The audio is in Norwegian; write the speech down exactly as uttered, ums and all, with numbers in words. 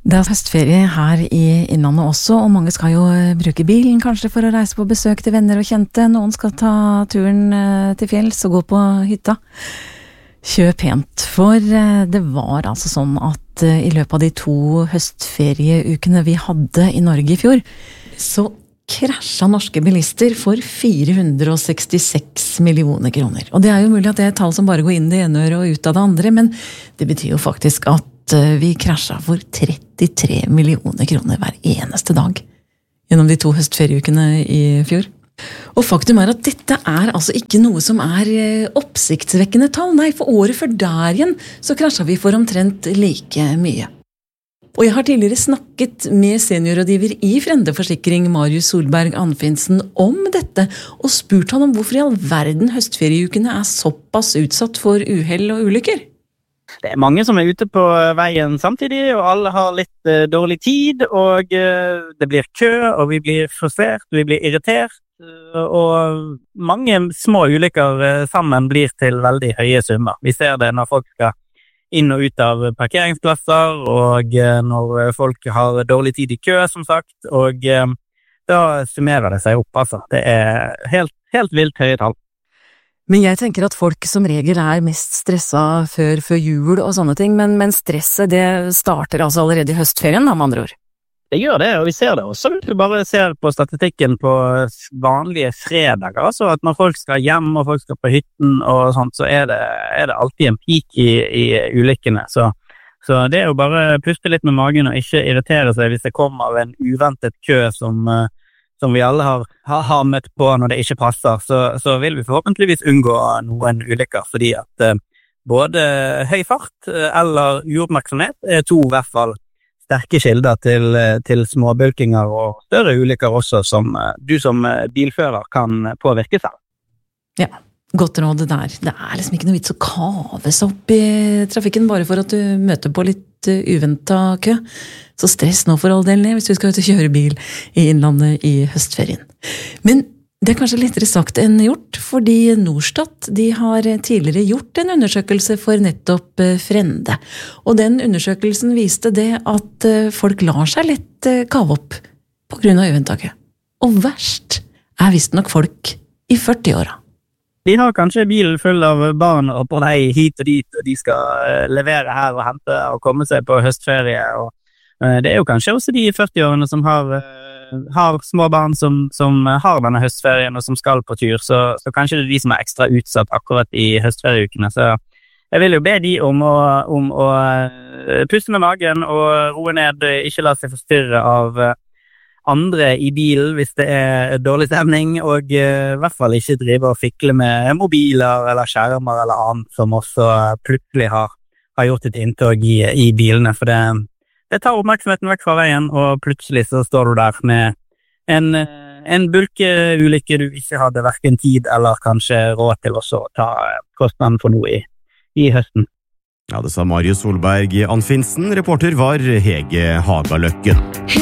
Det er høstferie her i Innlandet også, og mange skal jo bruke bilen kanskje for å reise på besøk til venner og kjente. Noen skal ta turen til fjells og gå på hytta. Kjøp pent, for det var altså sånn at i løpet av de to høstferieukene vi hadde i Norge i fjor, så krasja norske bilister for fire hundre og sekstiseks millioner kroner. Og det er jo mulig at det er et tall som bare går inn det ene øret og ut av det andre, men det betyr jo faktisk at vi krasja for trettitre millioner kroner hver eneste dag gjennom de to høstferieukene i fjor. Og faktum er at dette er altså ikke noe som er oppsiktsvekkende tall. Nei, for året før der igjen så krasja vi for omtrent like mye. Og jeg har tidligere snakket med seniorrådgiver i Frende Forsikring, Marius Solberg Anfinsen, om dette, og spurt han om hvorfor i all verden høstferieukene er såpass utsatt for uhell og ulykker. Det er mange som er ute på veien samtidig, og alle har litt uh, dårlig tid, og uh, det blir kø, og vi blir frustrert, vi blir irritert, uh, og mange små ulykker uh, sammen blir til veldig høye summer. Vi ser det når folk skal inn og ut av parkeringsplasser, og uh, når folk har dårlig tid i kø, som sagt, og uh, da summerer det seg opp, altså. Det er helt, helt vilt høye tall. Men jeg tenker at folk som regel er mest stresset før, før jul og sånne ting, men, men stresset det starter altså allerede i høstferien, da, med andre ord. Det gjør det, og vi ser det også. Hvis du bare ser på statistikken på vanlige fredager, altså at når folk skal hjem og folk skal på hytten og sånt, så er det, er det alltid en peak i, i ulykkene. Så, så det er jo bare puste litt med magen og ikke irritere seg hvis det kommer en uventet kø som som vi alle har, har, har møtt på når det ikke passer, så, så vil vi forhåpentligvis unngå noen ulykker, fordi at eh, både høy fart eller uoppmerksomhet er to i hvert fall sterke kilder til, til småbulkinger og større ulykker også, som eh, du som bilfører kan påvirke selv. Ja, godt råd der. Det er liksom ikke noe vits å kave seg opp i trafikken bare for at du møter på litt uventet kø. Så stress nå for all del ned hvis vi skal ut og kjøre bil i Innlandet i høstferien. Men det er kanskje lettere sagt enn gjort, fordi Norstat de har tidligere gjort en undersøkelse for nettopp Frende. Og den undersøkelsen viste det at folk lar seg lett kave opp på grunn av uventet kø. Og verst er visst nok folk i førti-åra. De har kanskje bilen full av barn og på vei hit og dit, og de skal levere her og hente og komme seg på høstferie. Og det er jo kanskje også de førti-årene som har, har små barn som, som har denne høstferien og som skal på tur, så, så kanskje det er de som er ekstra utsatt akkurat i høstferieukene. Så jeg vil jo be de om å, om å puste med magen og roe ned, ikke la seg forstyrre av andre i bilen hvis det er dårlig stemning, og uh, i hvert fall ikke drive og fikle med mobiler eller skjermer eller annet som også plutselig har, har gjort et inntog i, i bilene, for det, det tar oppmerksomheten vekk fra veien, og plutselig så står du der med en, en bulkeulykke du ikke hadde hverken tid eller kanskje råd til også å ta kostnaden for noe i, i høsten. Ja, det sa Marius Solberg Anfinsen. Reporter var Hege Hagaløkken.